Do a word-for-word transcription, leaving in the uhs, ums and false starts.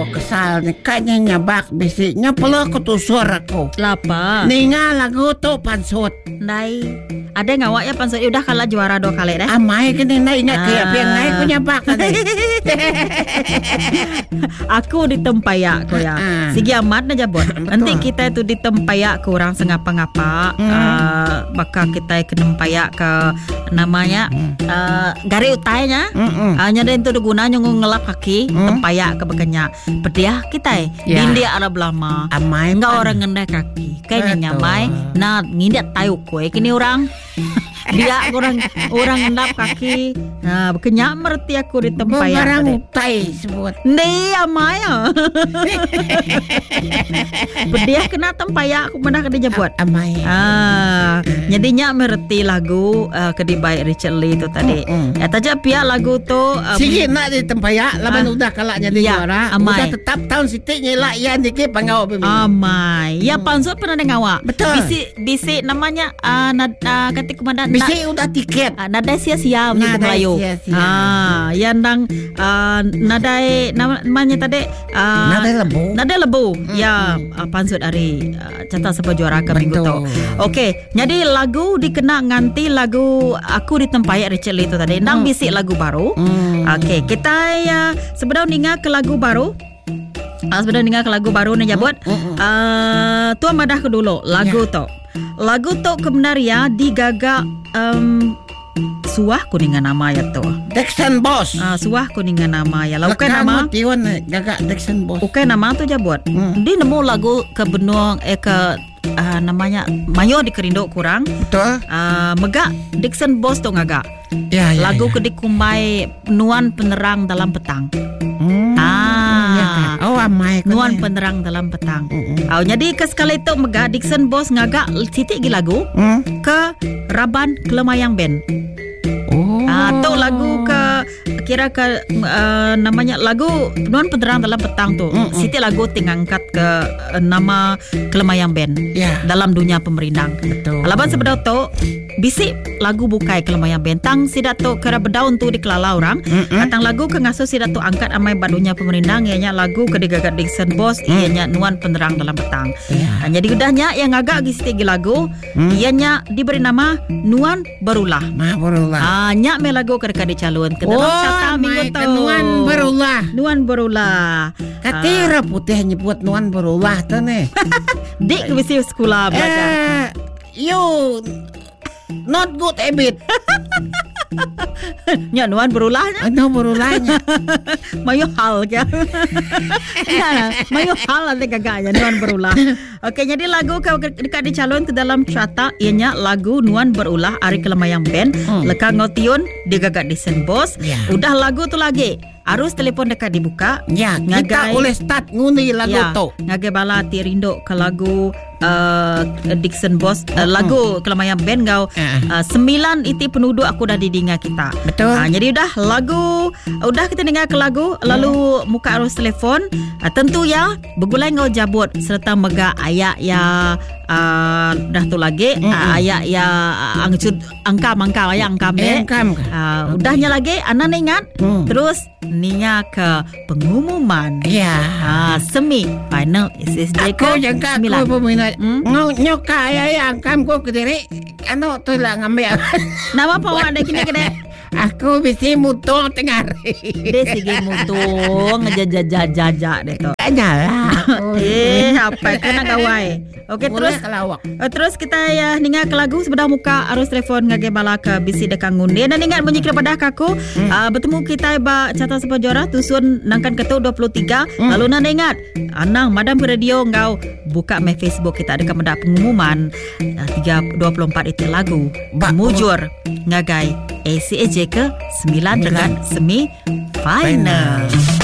ako kesal ni kanya nyabak bisiknya pala ko tusur ako. Lapa? Ninga lagu tu pansut. Nai. Ada ngawak ya pansut udah kalah juara dua kali deh. Amai kini na ingat Ah. kaya piang ngai ko nyabak ni. Aku di tempayak ko ya. Ah. Sigi amat na jabot. Betul. Nanti kita itu di tempayak kurang sengapa-ngapa. Hmm. Uh, bakal kita ke tempayak ke namanya uh, gari utainya. Mm-mm. Uh, nyada itu guna nyung ngelap kaki Hmm. tempayak ke bekenya. Pediah kita Ya. India Arab lama. Amai Enggak pan- orang ngendai kaki. Kayaknya Betul. nyamai. Nah, ngindak tayu kue kini orang. Dia orang orang ngendap kaki. Nah, bekenya merti aku di tempayak. Barang tadi. utai sebut. Ni amaya. Pediah kena tempayak aku pernah kena jebot. Amai. Ah, jadinya merti lagu uh, kedibai Richard Lee tu tadi. Mm-mm. Ya taja pia lagu tu um, Sige nak di tempayak laban Ah. udah kalak jadi Ya, juara. amai. Udah tetap tahun sitik nyelak yan dikit pangau pemilu. Amai. Ya pansut pernah dengar awak. Betul. Bisi bisi namanya uh, nad, uh, kata komandan Bisi udah tiket. Uh, nadai sia-sia begitu Nadai Melayu. sia-sia. Ah, yang nang uh, nadai namanya tadi uh, Nadai lebu. Nadai lebu. Ya, uh, pansut hari uh, cata sebuah juara ke minggu tu. Betul. Okey, jadi lagu dikena nganti lagu aku di tempayak Richard Lee tu tadi. Nang bisik lagu baru. Hmm. Okey, kita ya sebelum dengar ke lagu baru. Uh, sebelum dengar ke lagu baru ni jabut. Uh, tuan madah ke dulu lagu Ya. tu. Lagu tu kebenaria digagak um, suah kuningan nama ya tu. Dexon Boss. Ah, suah kuningan nama ya. Laukan Lekang nama. mo tiwan gagak Dexon Boss. Ukai nama tu jabut. Hmm. Dia nemu lagu ke benua eh ke uh, namanya Mayo di Kerindo kurang. Betul? Uh, megak Dixon Boss tu ngagak. Ya, ya. Lagu ya. ke dikumbai Nuan Penerang Dalam Petang. Hmm. Ah. Ya, kan? Oh, amai ko Nuan ni. Penerang Dalam Petang. Mm-mm. Oh, jadi ke sekali itu megak Dixon Boss ngagak titik gi lagu Hmm. ke Raban Kelemayang Band. Oh. Ah, tu lagu ke kira ke uh, namanya lagu Nuan Penerang Dalam Petang tu. Mm-mm. Siti lagu tingangkat ke uh, nama Kelemayang Band Ya. dalam dunia pemerindang. Betul. Alaban sebedau tu bisik lagu bukai Kelemayang Band. Tang sidat tu kera bedaun tu dikelala orang. Mm-mm. Atang lagu ke ngasuh sidat tu angkat amai badunya pemerindang ianya lagu ke digagat Dixon Boss ianya Nuan Penerang Dalam Petang. Ya. Ah, jadi udahnya yang agak gisi tiga lagu Hmm. ianya diberi nama Nuan Berulah. Maafurullah. Ah, nyak me lagu ke dekat dicalon ke dalam cata minggu tu. Nuan Berullah. Nuan Berulah. Katira putih nyebut Nuan Berullah tu ni. Dik ke bisi sekolah belajar. Eh, you not good habit. Nyak Nuan Berulahnya. Ano berullahnya? Mayo hal ke? Ya, mayo hal nanti gagaknya Nuan Berulah. Okey, jadi lagu ke dekat dicalon ke dalam cata ianya lagu Nuan Berulah Ari Kelemayang Band. Hmm. Lekang ngotiun digagak Dixon Boss. Ya. Udah lagu tu lagi. Arus telefon dekat dibuka. Ya, kita Ngagai- boleh start ngundi lagu Ya, tu. ngagai bala ti rindo ke lagu uh, Dixon Boss uh, lagu Kelemayang Band kau Eh. uh, sembilan iti penduduk aku dah didinga kita. Betul. Ah, jadi udah lagu udah kita dengar ke lagu lalu muka arus telefon. Ah, tentu ya begulai ngau jabut serta mega ayak ya uh, dah tu lagi Mm-mm. uh, ayak ya uh, angcut angkam angkam ayak angkam Eh, eh. kam. Uh, udahnya lagi anak ingat Hmm. terus ninya ke pengumuman. Ya. Ah, semi final S S J Aku jangka sembilan. aku peminat. Hmm? Ngau nyoka ayah yang kam ko kediri. Ano tu lah ngambil. Nama apa awak ada kini kena? Aku bisi mutung tengah hari. Dia sige mutung ngejajajajajak deh tu. Tanya lah. Eh, apa kena gawai. Okey, terus kelawak. uh, terus kita ya dengar ke lagu sebelah muka arus telefon ngage bala ke bisi dekang ngundi dan ingat bunyi kepada kaku Hmm. uh, bertemu kita ba cata sepajora tusun nangkan ketu dua puluh tiga Hmm. lalu nanda ingat anang madam ke radio ngau buka my Facebook kita ada kemendak pengumuman uh, tiga dua puluh empat itu lagu Ba- mujur ngagai A C A J ke sembilan dengan semi final.